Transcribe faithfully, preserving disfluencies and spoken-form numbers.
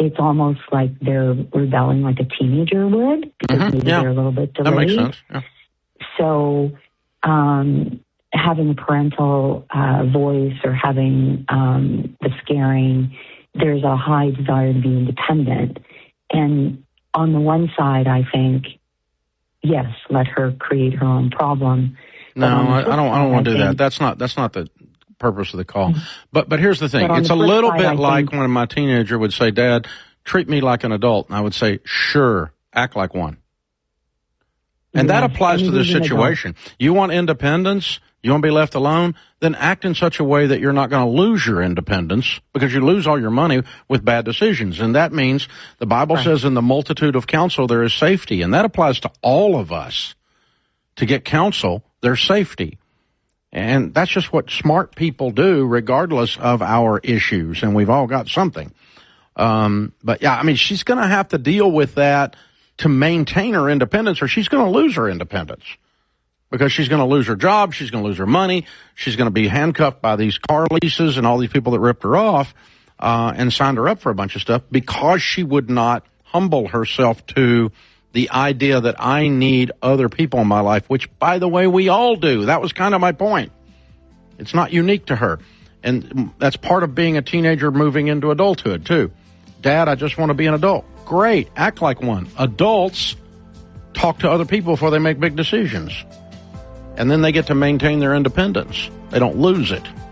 it's almost like they're rebelling like a teenager would, because mm-hmm. maybe yeah. they're a little bit delayed. That makes sense. Yeah. So um, having a parental uh, voice or having um, the scaring, there's a high desire to be independent. And on the one side, I think, yes, let her create her own problem. No, I, I don't. I don't want to do that. That's not. That's not the purpose of the call. But but here's the thing. It's a little side, bit I like think, when my teenager would say, "Dad, treat me like an adult," and I would say, "Sure, act like one." And yeah, that applies and to this situation. You want independence? You want to be left alone? Then act in such a way that you're not going to lose your independence, because you lose all your money with bad decisions. And that means the Bible right. says in the multitude of counsel there is safety. And that applies to all of us. To get counsel, there's safety. And that's just what smart people do regardless of our issues. And we've all got something. Um, but yeah, I mean, she's going to have to deal with that to maintain her independence, or she's going to lose her independence. Because she's going to lose her job, she's going to lose her money, she's going to be handcuffed by these car leases and all these people that ripped her off uh, and signed her up for a bunch of stuff because she would not humble herself to the idea that I need other people in my life, which, by the way, we all do. That was kind of my point. It's not unique to her. And that's part of being a teenager moving into adulthood, too. Dad, I just want to be an adult. Great. Act like one. Adults talk to other people before they make big decisions. And then they get to maintain their independence. They don't lose it.